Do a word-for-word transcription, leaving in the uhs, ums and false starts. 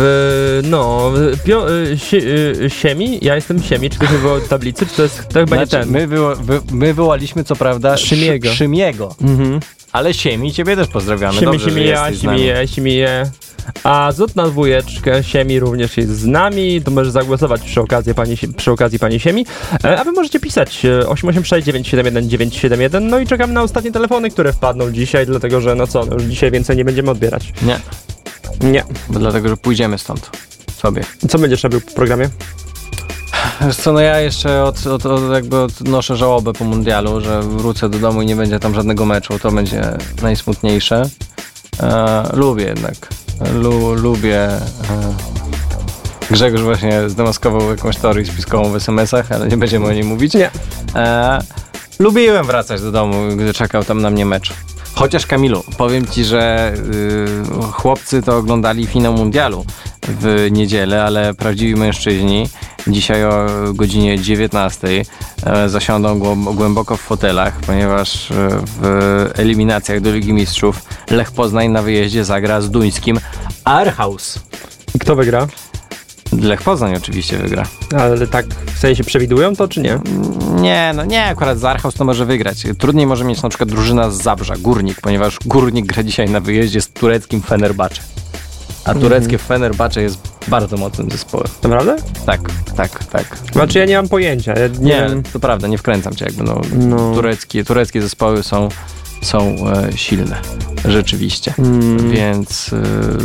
No, pio, si, Siemi? Ja jestem Siemi, czy ktoś mi wywołał tablicy, czy to jest to chyba znaczy, nie ten? My, wyło, wy, my wywołaliśmy co prawda Szymiego. Szy, Szymiego. Mhm. Ale Siemi, ciebie też pozdrawiamy. Siemi, Dobrze, Siemi, że ja, jesteś z nami. Siemi, je, Siemi, je. A Zut na dwójeczkę, Siemi również jest z nami, to możesz zagłosować przy okazji pani, przy okazji pani Siemi. E, a wy możecie pisać osiem osiem sześć dziewięć siedem jeden dziewięć siedem jeden, no i czekamy na ostatnie telefony, które wpadną dzisiaj, dlatego że no co, no już dzisiaj więcej nie będziemy odbierać. Nie, Nie. bo dlatego, że pójdziemy stąd sobie. Co będziesz robił w programie? Wiesz co, no ja jeszcze od, od, od jakby odnoszę żałobę po mundialu, że wrócę do domu i nie będzie tam żadnego meczu, to będzie najsmutniejsze. E, lubię jednak, Lu, lubię... E, Grzegorz właśnie zdemaskował jakąś teorię spiskową w es em esach, ale nie będziemy o niej mówić. Nie. E, lubiłem wracać do domu, gdy czekał tam na mnie mecz. Chociaż Kamilu, powiem ci, że y, chłopcy to oglądali finał mundialu w niedzielę, ale prawdziwi mężczyźni dzisiaj o godzinie dziewiętnastej e, zasiądą głą- głęboko w fotelach, ponieważ e, w eliminacjach do Ligi Mistrzów Lech Poznań na wyjeździe zagra z duńskim Aarhus. I kto wygra? Lech Poznań oczywiście wygra. Ale tak w sensie przewidują to, czy nie? Nie, no nie, akurat z Aarhus to może wygrać. Trudniej może mieć na przykład drużyna z Zabrza, Górnik, ponieważ Górnik gra dzisiaj na wyjeździe z tureckim Fenerbahce. A tureckie mm. Fenerbahce jest bardzo mocnym zespołem. Naprawdę? Tak, tak, tak. Znaczy ja nie mam pojęcia. Ja nie, Nie, wiem. to prawda, nie wkręcam cię jakby, no, No. Tureckie, tureckie zespoły są, są e, silne, rzeczywiście. Mm. Więc... E,